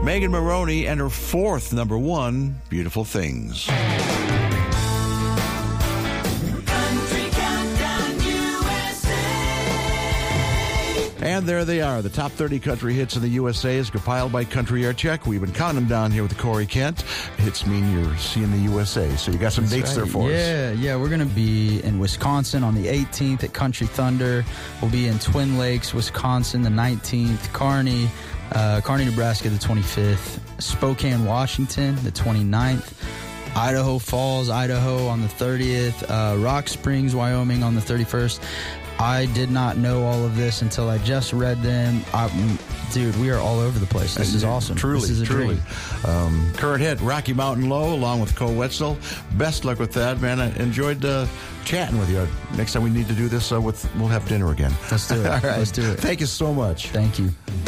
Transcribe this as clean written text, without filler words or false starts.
Megan Moroney and her fourth number one, Beautiful Things. And there they are, the top 30 country hits in the USA is compiled by Country Air Check. We've been counting them down here with Corey Kent. Hits mean you're seeing the USA, so you got some dates there for us. Yeah, we're going to be in Wisconsin on the 18th at Country Thunder. We'll be in Twin Lakes, Wisconsin, the 19th. Kearney, Nebraska, the 25th. Spokane, Washington, the 29th. Idaho Falls, Idaho on the 30th. Rock Springs, Wyoming on the 31st. I did not know all of this until I just read them. Dude, we are all over the place. This is awesome. Truly, this is a truly. dream. Current hit, Rocky Mountain Low, along with Cole Wetzel. Best luck with that, man. I enjoyed chatting with you. Next time we need to do this, we'll have dinner again. Let's do it. All right. Let's do it. Thank you so much. Thank you.